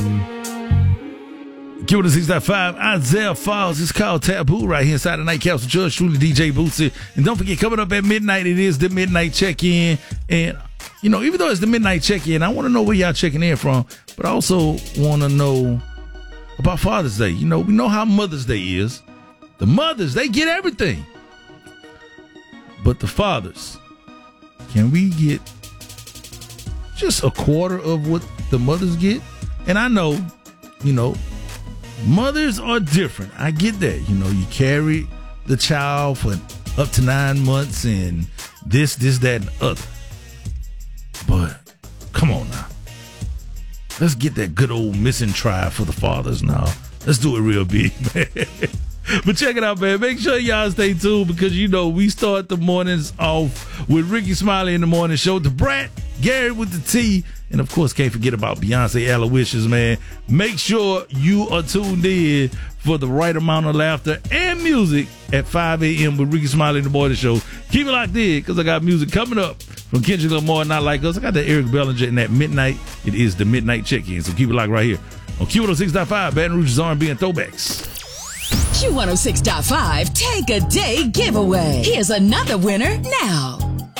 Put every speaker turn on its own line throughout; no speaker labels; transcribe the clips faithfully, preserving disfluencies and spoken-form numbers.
Q one oh six point five, Isaiah Falls. It's called Taboo right here inside the Night Capsule. Judge truly D J Bootsy. And don't forget, coming up at midnight, it is the midnight check-in. And, you know, even though it's the midnight check-in, I want to know where y'all checking in from. But I also want to know about Father's Day. You know, we know how Mother's Day is. The mothers, they get everything. But the fathers, can we get just a quarter of what the mothers get? And I know, you know, mothers are different. I get that. You know, you carry the child for up to nine months and this, this, that, and other. But come on now. Let's get that good old missing tribe for the fathers now. Let's do it real big, man. But check it out, man. Make sure y'all stay tuned because, you know, we start the mornings off with Ricky Smiley in the morning show. The Brat, Gary with the T, and, of course, can't forget about Beyonce Aloysius, man. Make sure you are tuned in for the right amount of laughter and music at five a.m. with Ricky Smiley in the morning show. Keep it locked in because I got music coming up from Kendrick Lamar, Not Like Us. I got that Eric Bellinger and that midnight. It is the midnight check-in, so keep it locked right here on Q one oh six point five, Baton Rouge's R and B and Throwbacks.
Q one oh six point five Take a Day Giveaway. Here's another winner now.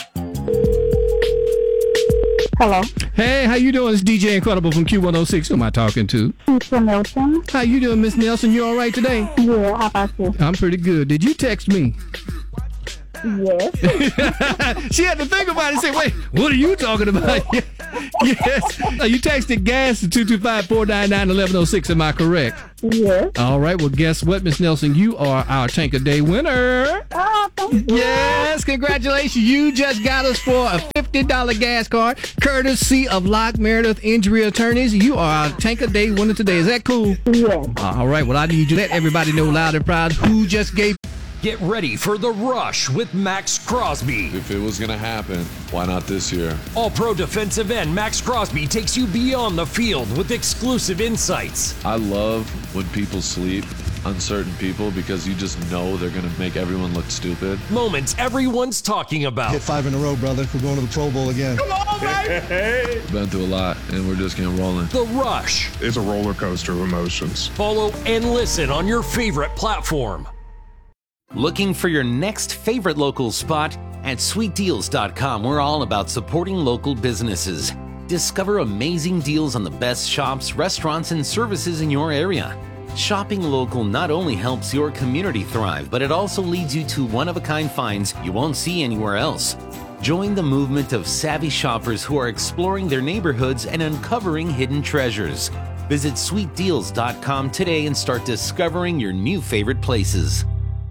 Hello.
Hey, how you doing? It's D J Incredible from Q one oh six. Who am I talking to?
Mister Nelson.
How you doing, Miss Nelson? You all right today?
Yeah, how about you?
I'm pretty good. Did you text me?
Yes.
She had to think about it and say, wait, what are you talking about? Yes. Uh, you texted gas to two two five, four nine nine, one one oh six. Am I correct?
Yes.
All right. Well, guess what, Miss Nelson? You are our Tank a Day winner.
Oh, thank you.
Yes. Congratulations. You just got us for a fifty dollars gas card, courtesy of Locke Meredith Injury Attorneys. You are our Tank a Day winner today. Is that cool?
Yes.
All right. Well, I need you to let everybody know loud and proud who just gave.
Get ready for The Rush with Max Crosby.
If it was going to happen, why not this year?
All-Pro defensive end Max Crosby takes you beyond the field with exclusive insights.
I love when people sleep on certain people because you just know they're going to make everyone look stupid.
Moments everyone's talking about.
Hit five in a row, brother. We're going to the Pro Bowl again.
Come on, baby!
Been through a lot, and we're just getting rolling.
The Rush.
It's a roller coaster of emotions.
Follow and listen on your favorite platform.
Looking for your next favorite local spot? At sweet deals dot com, we're all about supporting local businesses. Discover amazing deals on the best shops, restaurants, and services in your area. Shopping local not only helps your community thrive, but it also leads you to one-of-a-kind finds you won't see anywhere else. Join the movement of savvy shoppers who are exploring their neighborhoods and uncovering hidden treasures. Visit sweet deals dot com today and start discovering your new favorite places.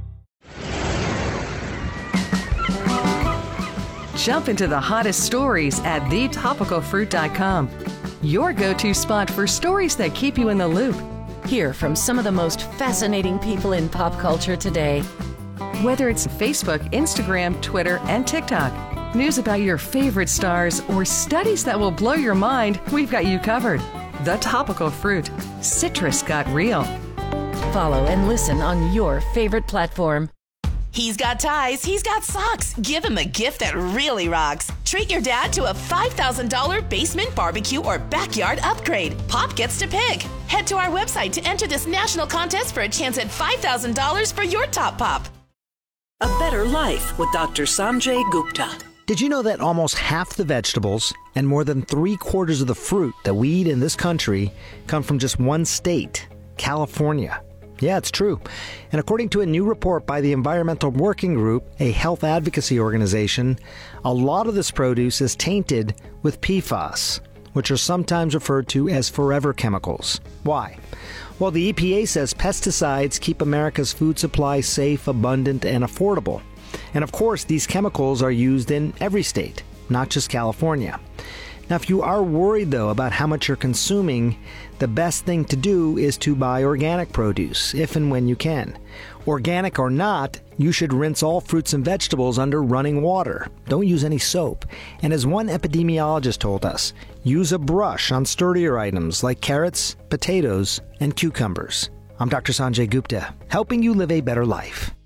Jump into the hottest stories at the topical fruit dot com. Your go-to spot for stories that keep you in the loop.
Hear from some of the most fascinating people in pop culture today.
Whether it's Facebook, Instagram, Twitter, and TikTok, news about your favorite stars, or studies that will blow your mind, we've got you covered. The Topical Fruit. Citrus got real.
Follow and listen on your favorite platform.
He's got ties, he's got socks. Give him a gift that really rocks. Treat your dad to a five thousand dollars basement barbecue or backyard upgrade. Pop gets to pick. Head to our website to enter this national contest for a chance at five thousand dollars for your top pop.
A Better Life with Doctor Sanjay Gupta.
Did you know that almost half the vegetables and more than three quarters of the fruit that we eat in this country come from just one state, California? Yeah, it's true. And according to a new report by the Environmental Working Group, a health advocacy organization, a lot of this produce is tainted with P FAS, which are sometimes referred to as forever chemicals. Why? Well, the E P A says pesticides keep America's food supply safe, abundant, and affordable. And of course, these chemicals are used in every state, not just California. Now, if you are worried, though, about how much you're consuming, the best thing to do is to buy organic produce, if and when you can. Organic or not, you should rinse all fruits and vegetables under running water. Don't use any soap. And as one epidemiologist told us, use a brush on sturdier items like carrots, potatoes, and cucumbers. I'm Doctor Sanjay Gupta, helping you live a better life.